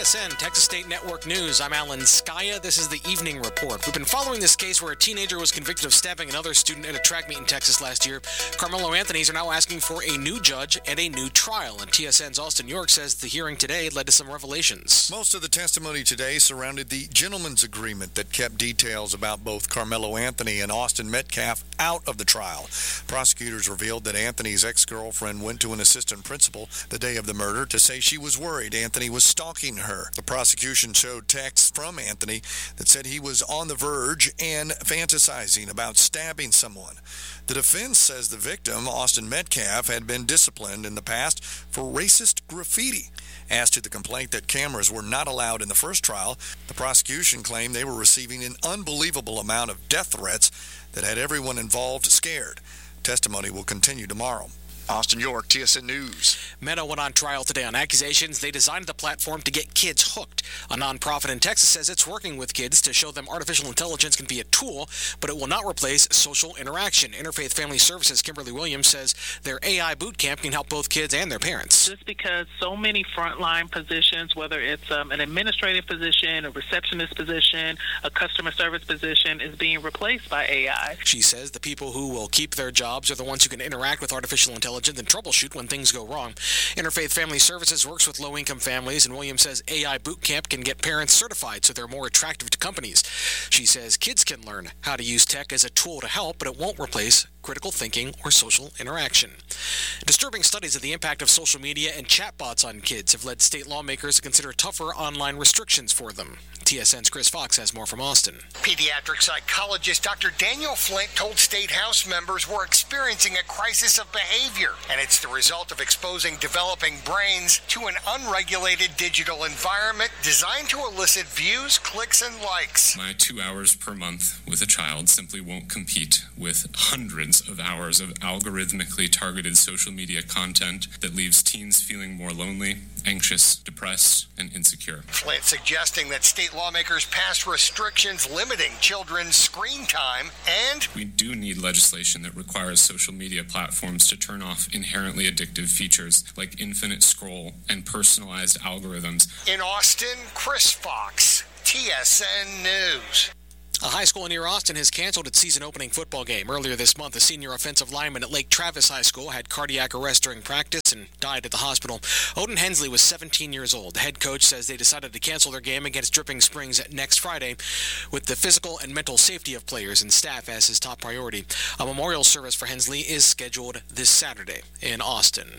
TSN, Texas State Network News. I'm Alan Skaya. This is the Evening Report. We've been following this case where a teenager was convicted of stabbing another student at a track meet in Texas last year. Carmelo Anthony's are now asking for a new judge and a new trial. And TSN's Austin York says the hearing today led to some revelations. Most of the testimony today surrounded the gentleman's agreement that kept details about both Carmelo Anthony and Austin Metcalf out of the trial. Prosecutors revealed that Anthony's ex-girlfriend went to an assistant principal the day of the murder to say she was worried Anthony was stalking her. The prosecution showed texts from Anthony that said he was on the verge and fantasizing about stabbing someone. The defense says the victim, Austin Metcalf, had been disciplined in the past for racist graffiti. As to the complaint that cameras were not allowed in the first trial, the prosecution claimed they were receiving an unbelievable amount of death threats that had everyone involved scared. Testimony will continue tomorrow. Austin York, TSN News. Meta went on trial today on accusations they designed the platform to get kids hooked. A nonprofit in Texas says it's working with kids to show them artificial intelligence can be a tool, but it will not replace social interaction. Interfaith Family Services' Kimberly Williams says their AI boot camp can help both kids and their parents. Just because so many frontline positions, whether it's an administrative position, a receptionist position, a customer service position, is being replaced by AI. She says the people who will keep their jobs are the ones who can interact with artificial intelligence and troubleshoot when things go wrong. Interfaith Family Services works with low-income families, and Williams says AI Boot Camp can get parents certified so they're more attractive to companies. She says kids can learn how to use tech as a tool to help, but it won't replace critical thinking or social interaction. Disturbing studies of the impact of social media and chatbots on kids have led state lawmakers to consider tougher online restrictions for them. TSN's Chris Fox has more from Austin. Pediatric psychologist Dr. Daniel Flint told State House members we're experiencing a crisis of behavior, and it's the result of exposing developing brains to an unregulated digital environment designed to elicit views, clicks, and likes. My 2 hours per month with a child simply won't compete with hundreds of hours of algorithmically targeted social media content that leaves teens feeling more lonely, anxious, depressed, and insecure. Flint suggesting that state lawmakers pass restrictions limiting children's screen time, and we do need legislation that requires social media platforms to turn off inherently addictive features like infinite scroll and personalized algorithms. In Austin, Chris Fox, TSN News. A high school near Austin has canceled its season-opening football game. Earlier this month, a senior offensive lineman at Lake Travis High School had cardiac arrest during practice and died at the hospital. Odin Hensley was 17 years old. The head coach says they decided to cancel their game against Dripping Springs next Friday with the physical and mental safety of players and staff as his top priority. A memorial service for Hensley is scheduled this Saturday in Austin.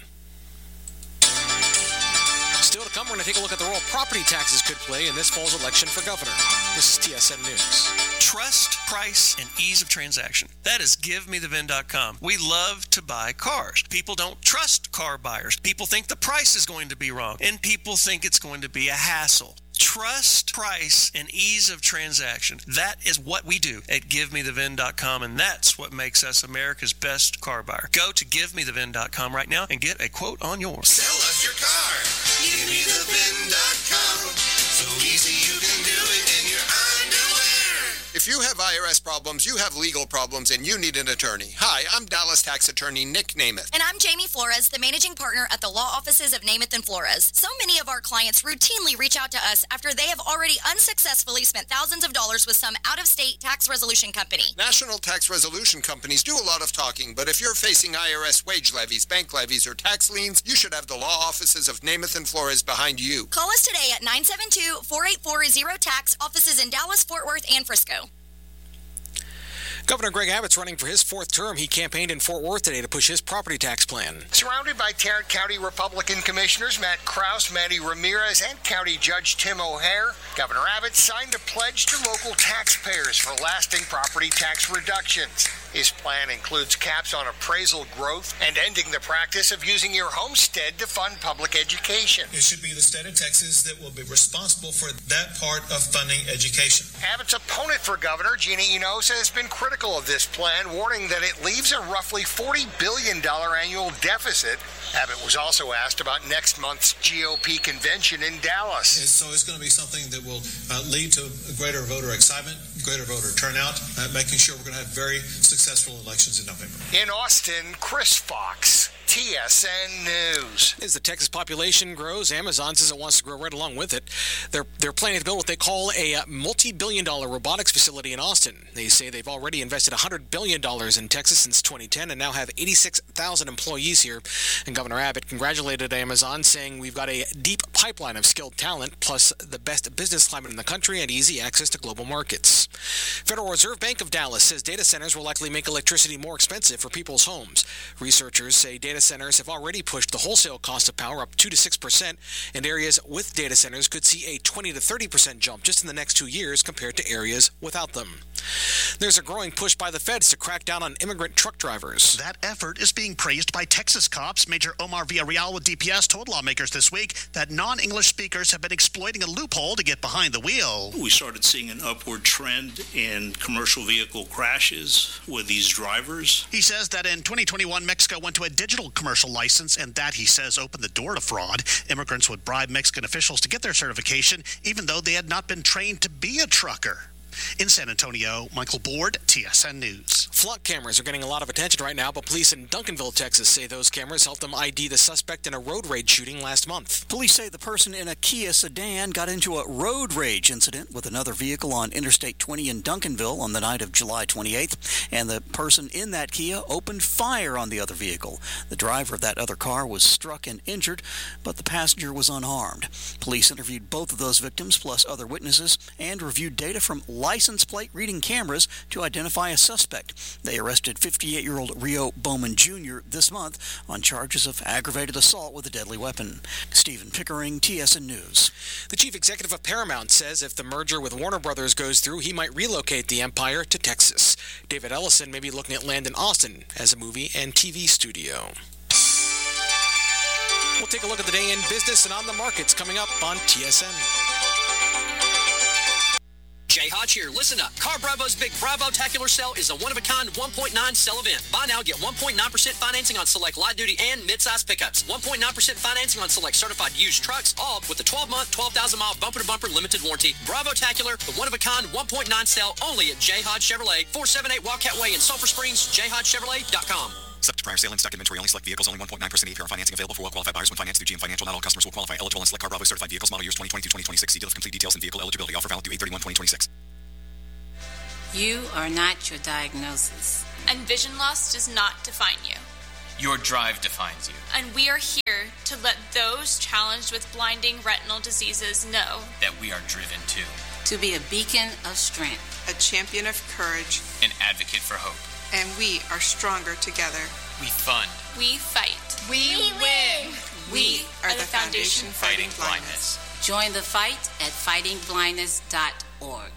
Still to come, we're going to take a look at the role property taxes could play in this fall's election for governor. This is TSN News. Trust, price, and ease of transaction. That is GiveMeTheVin.com. We love to buy cars. People don't trust car buyers. People think the price is going to be wrong, and people think it's going to be a hassle. Trust, price, and ease of transaction. That is what we do at GiveMeTheVin.com, and that's what makes us America's best car buyer. Go to GiveMeTheVin.com right now and get a quote on yours. Sell us your car. GiveMeTheVin.com. So easy you can do it in your underwear. If you have IRS problems, you have legal problems, and you need an attorney. Hi, I'm Dallas tax attorney Nick Namath. And I'm Jamie Flores, the managing partner at the law offices of Namath and Flores. So many of our clients routinely reach out to us after they have already unsuccessfully spent thousands of dollars with some out-of-state tax resolution company. National tax resolution companies do a lot of talking, but if you're facing IRS wage levies, bank levies, or tax liens, you should have the law offices of Namath and Flores behind you. Call us today at 972-484-0TAX, offices in Dallas, Fort Worth, and Frisco. Governor Greg Abbott's running for his fourth term. He campaigned in Fort Worth today to push his property tax plan. Surrounded by Tarrant County Republican Commissioners Matt Krause, Manny Ramirez, and County Judge Tim O'Hare, Governor Abbott signed a pledge to local taxpayers for lasting property tax reductions. His plan includes caps on appraisal growth and ending the practice of using your homestead to fund public education. It should be the state of Texas that will be responsible for that part of funding education. Abbott's opponent for governor, Gina Enosa, has been critical of this plan, warning that it leaves a roughly $40 billion annual deficit. Abbott was also asked about next month's GOP convention in Dallas. So it's going to be something that will lead to greater voter excitement, greater voter turnout, making sure we're going to have very successful elections in November. In Austin, Chris Fox, TSN News. As the Texas population grows, Amazon says it wants to grow right along with it. They're planning to build what they call a multi-billion-dollar robotics facility in Austin. They say they've already invested $100 billion in Texas since 2010 and now have 86,000 employees here. And Governor Abbott congratulated Amazon, saying we've got a deep pipeline of skilled talent, plus the best business climate in the country and easy access to global markets. Federal Reserve Bank of Dallas says data centers will likely make electricity more expensive for people's homes. Researchers say data centers have already pushed the wholesale cost of power up 2 to 6%, and areas with data centers could see a 20 to 30% jump just in the next 2 years compared to areas without them. There's a growing push by the feds to crack down on immigrant truck drivers. That effort is being praised by Texas cops. Major Omar Villarreal with DPS told lawmakers this week that non-English speakers have been exploiting a loophole to get behind the wheel. We started seeing an upward trend in commercial vehicle crashes with these drivers. He says that in 2021, Mexico went to a digital commercial license, and that, he says, opened the door to fraud. Immigrants would bribe Mexican officials to get their certification, even though they had not been trained to be a trucker. In San Antonio, Michael Board, TSN News. Flock cameras are getting a lot of attention right now, but police in Duncanville, Texas say those cameras helped them ID the suspect in a road rage shooting last month. Police say the person in a Kia sedan got into a road rage incident with another vehicle on Interstate 20 in Duncanville on the night of July 28th, and the person in that Kia opened fire on the other vehicle. The driver of that other car was struck and injured, but the passenger was unharmed. Police interviewed both of those victims plus other witnesses and reviewed data from license plate reading cameras to identify a suspect. They arrested 58-year-old Rio Bowman Jr. this month on charges of aggravated assault with a deadly weapon. Stephen Pickering, TSN News. The chief executive of Paramount says if the merger with Warner Brothers goes through, he might relocate the empire to Texas. David Ellison may be looking at land in Austin as a movie and TV studio. We'll take a look at the day in business and on the markets coming up on TSN. Jay Hodge here. Listen up. Car Bravo's Big Bravo-tacular sale is a one-of-a-kind 1.9 sell event. Buy now, get 1.9% financing on select light-duty and mid-size pickups. 1.9% financing on select certified used trucks, all with a 12-month, 12,000-mile bumper-to-bumper limited warranty. Bravo-tacular, the one-of-a-kind 1.9 sale only at Jay Hodge Chevrolet, 478 Wildcat Way in Sulphur Springs, jayhodgechevrolet.com. Subject to prior sale and stock inventory, only select vehicles, only 1.9% APR financing available for well-qualified buyers when financed through GM Financial. Not all customers will qualify. Eligible and select Car Bravo certified vehicles, model years 2020-2026. See dealer for complete details and vehicle eligibility. Offer valid through 8/31/2026. You are not your diagnosis. And vision loss does not define you. Your drive defines you. And we are here to let those challenged with blinding retinal diseases know that we are driven too. To be a beacon of strength. A champion of courage. An advocate for hope. And we are stronger together. We fund. We fight. We win. We are the Foundation Fighting Blindness. Join the fight at fightingblindness.org.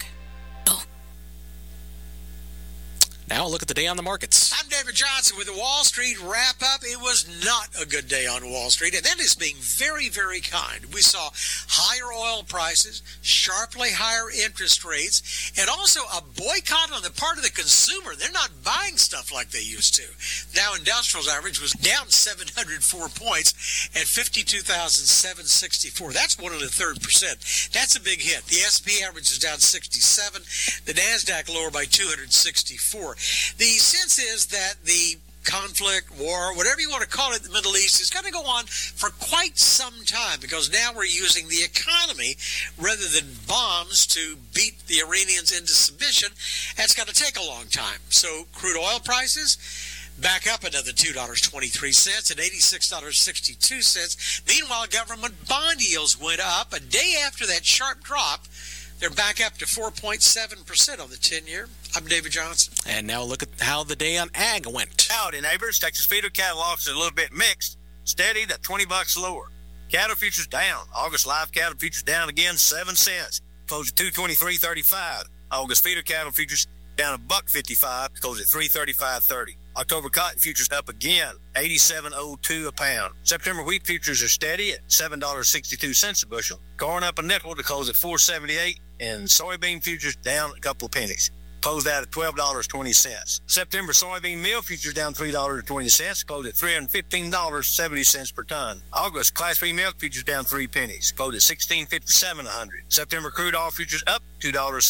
Now, look at the day on the markets. I'm David Johnson with the Wall Street Wrap-Up. It was not a good day on Wall Street, and that is being very, very kind. We saw higher oil prices, sharply higher interest rates, and also a boycott on the part of the consumer. They're not buying stuff like they used to. Dow Industrials average was down 704 points at 52,764. That's 1.33%. That's a big hit. The S&P average is down 67. The NASDAQ lower by 264. The sense is that the conflict, war, whatever you want to call it, in the Middle East is going to go on for quite some time because now we're using the economy rather than bombs to beat the Iranians into submission. That's going to take a long time. So crude oil prices back up another $2.23 at $86.62. Meanwhile, government bond yields went up a day after that sharp drop. They're back up to 4.7% on the 10-year. I'm David Johnson. And now look at how the day on ag went. Howdy, neighbors. Texas feeder cattle auctions are a little bit mixed. Steady to $20 lower. Cattle futures down. August live cattle futures down again 7 cents. Closed at $223.35. August feeder cattle futures down $1.55. Closed at $335.30. October cotton futures up again, $87.02 a pound. September wheat futures are steady at $7.62 a bushel. Corn up a nickel to close at $4.78, and soybean futures down a couple of pennies. Closed out at $12.20. September soybean meal futures down $3.20, closed at $315.70 per ton. August Class B milk futures down 3 pennies, closed at $16.57 a hundred. September crude oil futures up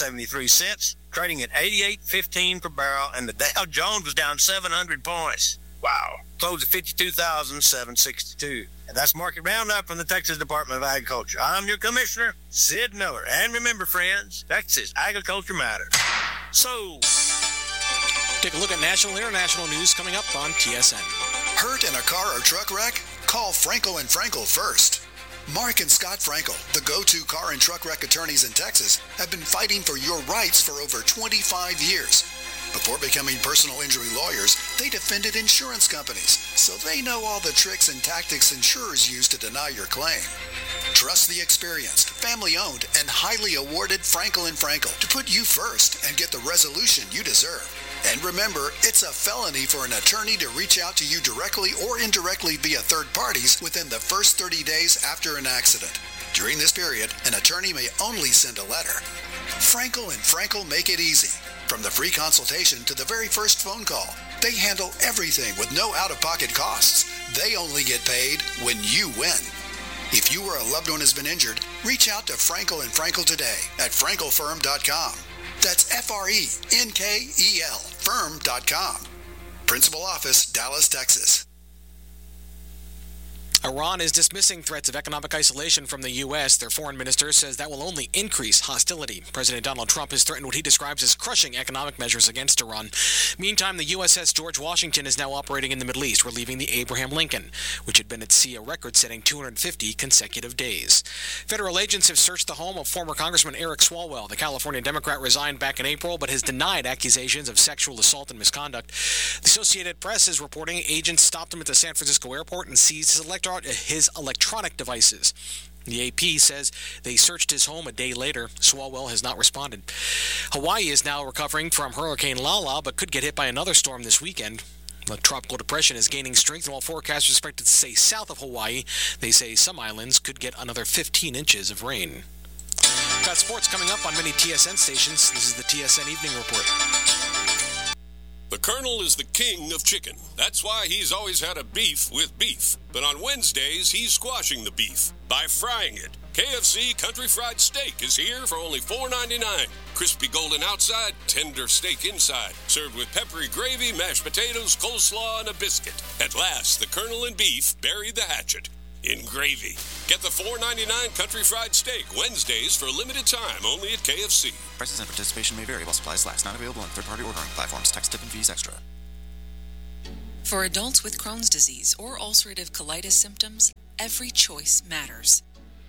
$2.73, trading at $88.15 per barrel, and the Dow Jones was down 700 points. Wow. Closed at $52,762. And that's market roundup from the Texas Department of Agriculture. I'm your commissioner, Sid Miller. And remember, friends, Texas agriculture matters. So, take a look at national and international news coming up on TSN. Hurt in a car or truck wreck? Call Frankel & Frankel first. Mark and Scott Frankel, the go-to car and truck wreck attorneys in Texas, have been fighting for your rights for over 25 years. Before becoming personal injury lawyers, they defended insurance companies, so they know all the tricks and tactics insurers use to deny your claim. Trust the experienced, family-owned, and highly awarded Frankel & Frankel to put you first and get the resolution you deserve. And remember, it's a felony for an attorney to reach out to you directly or indirectly via third parties within the first 30 days after an accident. During this period, an attorney may only send a letter. Frankel & Frankel make it easy. From the free consultation to the very first phone call, they handle everything with no out-of-pocket costs. They only get paid when you win. If you or a loved one has been injured, reach out to Frankel & Frankel today at frankelfirm.com. That's F-R-E-N-K-E-L firm.com. Principal office, Dallas, Texas. Iran is dismissing threats of economic isolation from the U.S. Their foreign minister says that will only increase hostility. President Donald Trump has threatened what he describes as crushing economic measures against Iran. Meantime, the USS George Washington is now operating in the Middle East, relieving the Abraham Lincoln, which had been at sea a record-setting 250 consecutive days. Federal agents have searched the home of former Congressman Eric Swalwell. The California Democrat resigned back in April, but has denied accusations of sexual assault and misconduct. The Associated Press is reporting agents stopped him at the San Francisco airport and seized his electronic devices. The AP says they searched his home a day later. Swalwell has not responded. Hawaii is now recovering from Hurricane Lala, but could get hit by another storm this weekend. The tropical depression is gaining strength, and while forecasters expect it to stay south of Hawaii, they say some islands could get another 15 inches of rain. Got sports coming up on many TSN stations. This is the TSN Evening Report. The Colonel is the king of chicken. That's why he's always had a beef with beef. But on Wednesdays, he's squashing the beef by frying it. KFC Country Fried Steak is here for only $4.99. Crispy golden outside, tender steak inside. Served with peppery gravy, mashed potatoes, coleslaw, and a biscuit. At last, the Colonel and beef buried the hatchet in gravy. Get the $4.99 Country Fried Steak Wednesdays for a limited time only at KFC. Prices and participation may vary while supplies last. Not available on third-party ordering platforms. Tax, tip, and fees extra. For adults with Crohn's disease or ulcerative colitis symptoms, every choice matters.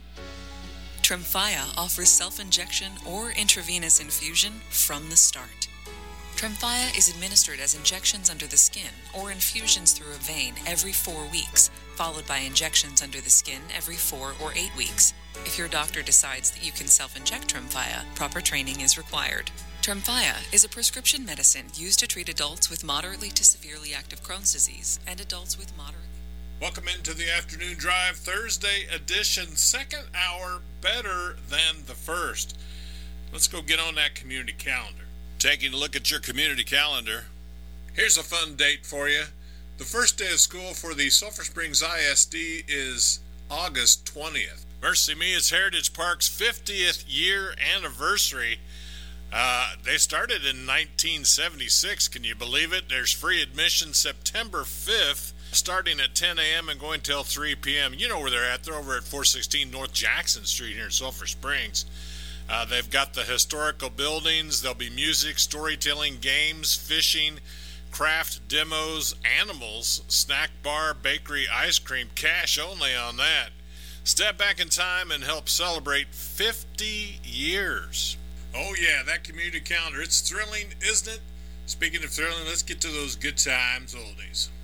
Tremfya offers self-injection or intravenous infusion from the start. Tremfya is administered as injections under the skin or infusions through a vein every 4 weeks, followed by injections under the skin every 4 or 8 weeks. If your doctor decides that you can self-inject Tremfya, proper training is required. Tremfya is a prescription medicine used to treat adults with moderately to severely active Crohn's disease and adults with moderate. Welcome into the Afternoon Drive, Thursday edition, second hour, better than the first. Let's go get on that community calendar. Taking a look at your community calendar, here's a fun date for you. The first day of school for the Sulphur Springs ISD is August 20th. Mercy Me, it's Heritage Park's 50th year anniversary. They started in 1976. Can you believe it? There's free admission September 5th, starting at 10 a.m. and going till 3 p.m. You know where they're at. They're over at 416 North Jackson Street here in Sulphur Springs. They've got the historical buildings. There'll be music, storytelling, games, fishing, craft demos, animals, snack bar, bakery, ice cream, cash only on that. Step back in time and help celebrate 50 years. Oh yeah, that community calendar, it's thrilling, isn't it? Speaking of thrilling, let's get to those good times oldies.